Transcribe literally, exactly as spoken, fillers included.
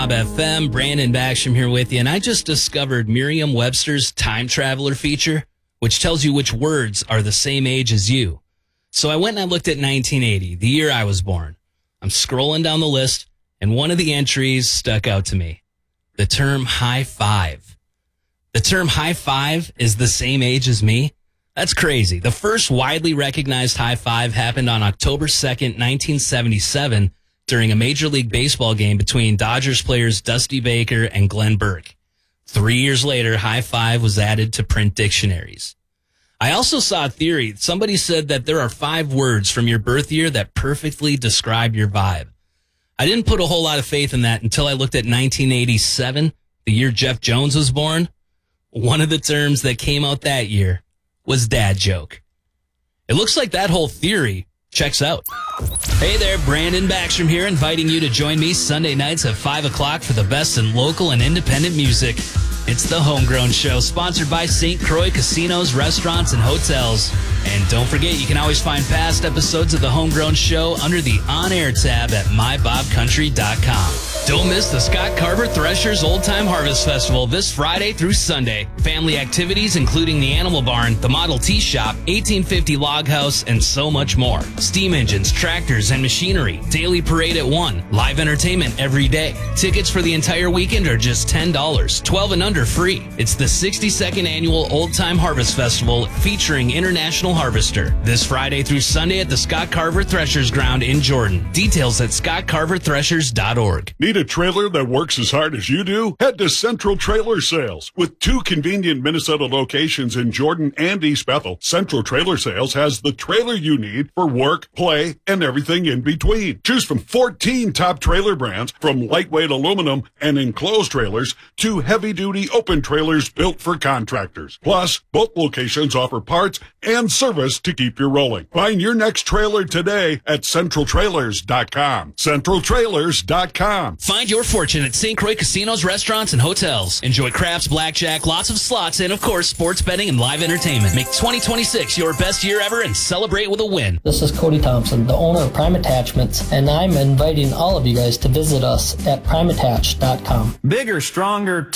F M, Brandon Backstrom here with you, and I just discovered Merriam-Webster's time traveler feature, which tells you which words are the same age as you. So I went and I looked at nineteen eighty, the year I was born. I'm scrolling down the list, and one of the entries stuck out to me. The term high five. The term high five is the same age as me? That's crazy. The first widely recognized high five happened on October second, nineteen seventy-seven, during a Major League Baseball game between Dodgers players Dusty Baker and Glenn Burke. Three years later, high five was added to print dictionaries. I also saw a theory. Somebody said that there are five words from your birth year that perfectly describe your vibe. I didn't put a whole lot of faith in that until I looked at nineteen eighty-seven, the year Jeff Jones was born. One of the terms that came out that year was dad joke. It looks like that whole theory checks out. Hey there, Brandon Backstrom here, inviting you to join me Sunday nights at five o'clock for the best in local and independent music. It's The Homegrown Show, sponsored by Saint Croix Casinos, Restaurants, and Hotels. And don't forget, you can always find past episodes of The Homegrown Show under the On-Air tab at my bob country dot com. Don't miss the Scott Carver Threshers Old Time Harvest Festival this Friday through Sunday. Family activities including the Animal Barn, the Model T Shop, eighteen fifty Log House, and so much more. Steam engines, tractors, and machinery. Daily parade at one. Live entertainment every day. Tickets for the entire weekend are just ten dollars. twelve and under free. It's the sixty-second Annual Old Time Harvest Festival featuring International Harvester. This Friday through Sunday at the Scott Carver Threshers Ground in Jordan. Details at scott carver threshers dot org. Need a trailer that works as hard as you do? Head to Central Trailer Sales. With two convenient Minnesota locations in Jordan and East Bethel, Central Trailer Sales has the trailer you need for work, play, and everything in between. Choose from fourteen top trailer brands, from lightweight aluminum and enclosed trailers to heavy-duty open trailers built for contractors. Plus, both locations offer parts and service to keep you rolling. Find your next trailer today at central trailers dot com. central trailers dot com. Find your fortune at Saint Croix Casinos, Restaurants, and Hotels. Enjoy craps, blackjack, lots of slots, and of course, sports betting and live entertainment. Make twenty twenty-six your best year ever and celebrate with a win. This is Cody Thompson, the owner of Prime Attachments, and I'm inviting all of you guys to visit us at prime attach dot com. Bigger, stronger,